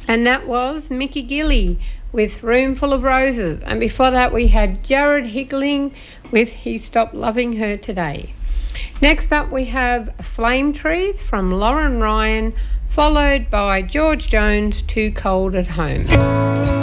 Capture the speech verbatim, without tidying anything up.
And that was Mickey Gilley with Room Full of Roses. And before that we had Jared Hickling with He Stopped Loving Her Today. Next up we have Flame Trees from Lauren Ryan, followed by George Jones, Too Cold at Home.